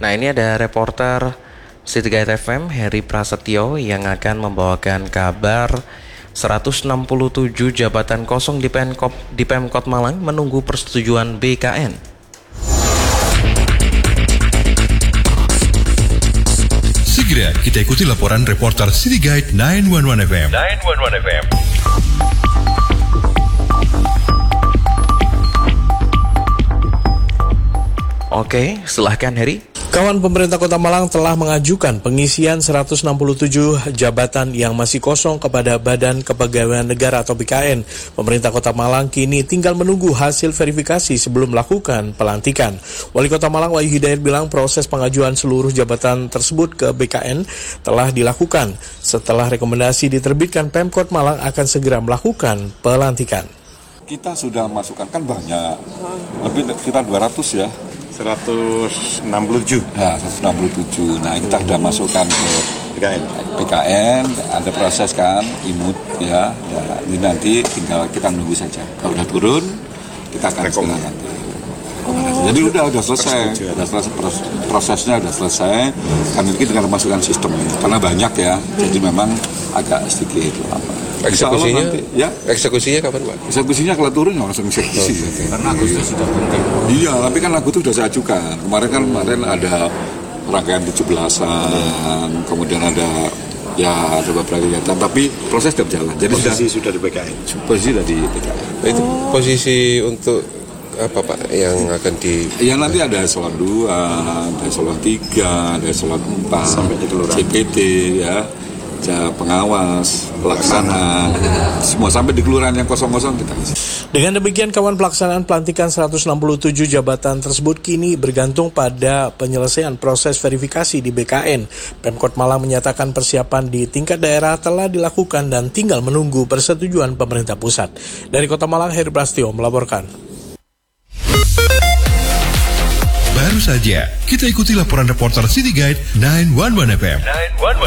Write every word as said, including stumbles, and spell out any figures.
Nah, ini ada reporter City Guide F M Heri Prasetyo yang akan membawakan kabar seratus enam puluh tujuh jabatan kosong di Pemkot, di Pemkot Malang menunggu persetujuan B K N. Segera kita ikuti laporan reporter City Guide sembilan satu satu F M. sembilan satu satu F M. Oke, silahkan Heri. Kawan pemerintah Kota Malang telah mengajukan pengisian seratus enam puluh tujuh jabatan yang masih kosong kepada Badan Kepegawaian Negara atau B K N. Pemerintah Kota Malang kini tinggal menunggu hasil verifikasi sebelum melakukan pelantikan. Wali Kota Malang Wahyu Hidayat bilang proses pengajuan seluruh jabatan tersebut ke B K N telah dilakukan. Setelah rekomendasi diterbitkan, Pemkot Malang akan segera melakukan pelantikan. Kita sudah masukkan, kan banyak, lebih sekitar dua ratus ya. seratus enam puluh tujuh. Ya, seratus enam puluh tujuh. Nah, kita sudah masukkan ke B K N. B K N, ada proses kan, imut ya. Ya, ini nanti tinggal kita menunggu saja. Kalau udah turun, kita akan segera nanti. Jadi udah udah selesai, udah selesai prosesnya udah selesai. Kami ini tinggal masukkan sistem karena banyak ya. Jadi memang agak sedikit lama. Eksekusinya, nanti, ya? Eksekusinya kapan Pak? Eksekusinya kalau turun ya langsung eksekusi. Oh, karena Agustus sudah penting. Iya, tapi kan Agustus sudah saya ajukan. Kemarin kan kemarin ada rangkaian tujuh belasan, kemudian ada ya ada beberapa kegiatan, tapi proses sudah berjalan. Jadi posisi sudah, sudah di B K N. Posisi sudah di B K N. Nah, itu posisi untuk apa Pak yang akan di? Ya nanti ada eselon dua, ada eselon tiga, ada eselon empat, sampai di kelurahan. C P T ya. Pengawas, pelaksana, semua sampai di kelurahan yang kosong-kosong kita isi. Dengan demikian, kawan pelaksanaan pelantikan seratus enam puluh tujuh jabatan tersebut kini bergantung pada penyelesaian proses verifikasi di B K N. Pemkot Malang menyatakan persiapan di tingkat daerah telah dilakukan dan tinggal menunggu persetujuan pemerintah pusat. Dari Kota Malang, Heri Prasetyo melaporkan. Baru saja kita ikuti laporan reporter City Guide sembilan satu satu F M. sembilan satu satu